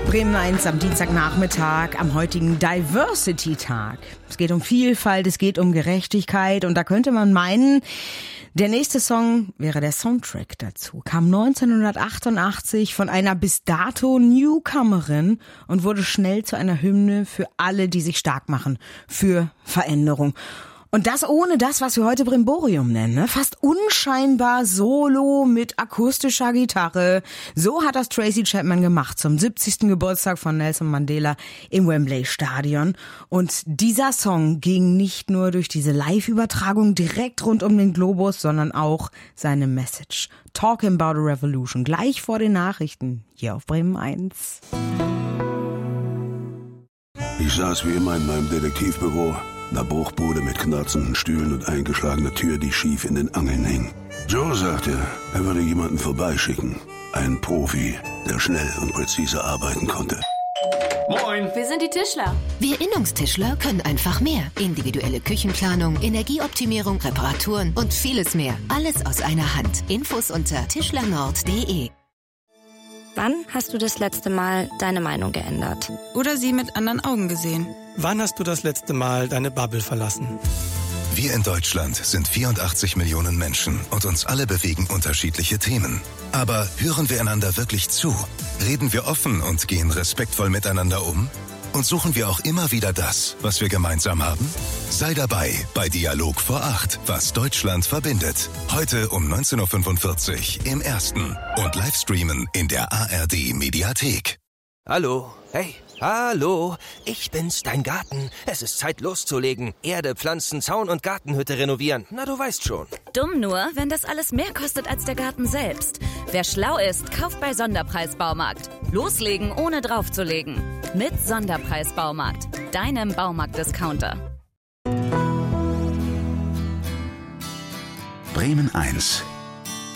Bremen 1 am Dienstagnachmittag, am heutigen Diversity-Tag. Es geht um Vielfalt, es geht um Gerechtigkeit und da könnte man meinen, der nächste Song wäre der Soundtrack dazu. Kam 1988 von einer bis dato Newcomerin und wurde schnell zu einer Hymne für alle, die sich stark machen, für Veränderung. Und das ohne das, was wir heute Brimborium nennen, ne? Fast unscheinbar Solo mit akustischer Gitarre. So hat das Tracy Chapman gemacht zum 70. Geburtstag von Nelson Mandela im Wembley Stadion. Und dieser Song ging nicht nur durch diese Live-Übertragung direkt rund um den Globus, sondern auch seine Message. Talking about a Revolution. Gleich vor den Nachrichten hier auf Bremen 1. Ich saß wie immer in meinem Detektivbüro. Eine Bruchbude mit knarzenden Stühlen und eingeschlagener Tür, die schief in den Angeln hing. Joe sagte, er würde jemanden vorbeischicken. Einen Profi, der schnell und präzise arbeiten konnte. Moin! Wir sind die Tischler. Wir Innungstischler können einfach mehr. Individuelle Küchenplanung, Energieoptimierung, Reparaturen und vieles mehr. Alles aus einer Hand. Infos unter tischlernord.de. Wann hast du das letzte Mal deine Meinung geändert? Oder sie mit anderen Augen gesehen? Wann hast du das letzte Mal deine Bubble verlassen? Wir in Deutschland sind 84 Millionen Menschen und uns alle bewegen unterschiedliche Themen. Aber hören wir einander wirklich zu? Reden wir offen und gehen respektvoll miteinander um? Und suchen wir auch immer wieder das, was wir gemeinsam haben? Sei dabei bei Dialog vor 8, was Deutschland verbindet. Heute um 19.45 Uhr im Ersten und Livestreamen in der ARD Mediathek. Hallo, hey, hallo, ich bin's, dein Garten. Es ist Zeit loszulegen. Erde, Pflanzen, Zaun und Gartenhütte renovieren. Na, du weißt schon. Dumm nur, wenn das alles mehr kostet als der Garten selbst. Wer schlau ist, kauft bei Sonderpreis Baumarkt. Loslegen, ohne draufzulegen. Mit Sonderpreis Baumarkt, deinem Baumarkt-Discounter. Bremen 1